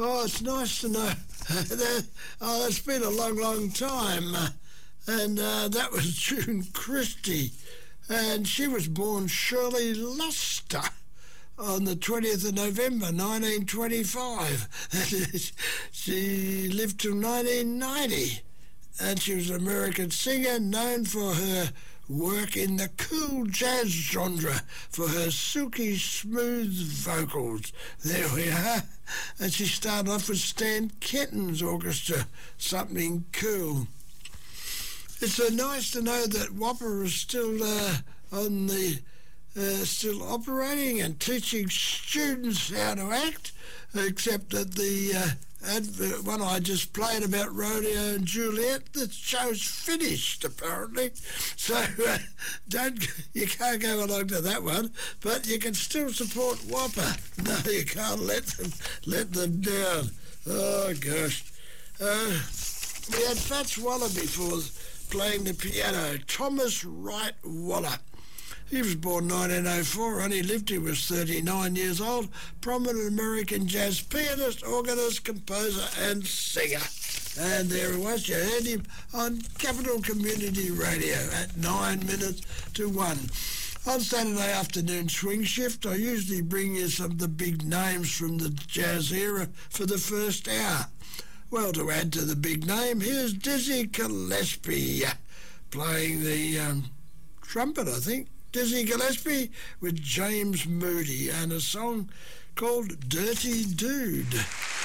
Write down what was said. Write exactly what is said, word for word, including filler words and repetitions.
Oh, it's nice to know. that, oh, it's been a long, long time. Uh, and uh, that was June Christie. And she was born Shirley Luster on the twentieth of November, nineteen twenty-five. She lived till nineteen ninety. And she was an American singer known for her work in the cool jazz genre, for her silky smooth vocals. There we are. And she started off with Stan Kenton's orchestra, something cool. It's so nice to know that WAAPA is still uh, on the uh, still operating and teaching students how to act, except that the uh, advert one I just played about Romeo and Juliet, the show's finished apparently, so uh, don't you can't go along to that one, but you can still support WAAPA. No, you can't let them let them down. Oh gosh. Uh, we had Fats Waller before playing the piano, Thomas Wright Waller. He was born nineteen oh four, only lived he was thirty-nine years old, prominent American jazz pianist, organist, composer and singer. And there he was, you heard him on Capital Community Radio at nine minutes to one. On Saturday afternoon swing shift, I usually bring you some of the big names from the jazz era for the first hour. Well, to add to the big name, here's Dizzy Gillespie playing the um, trumpet, I think. Dizzy Gillespie with James Moody and a song called Dirty Dude.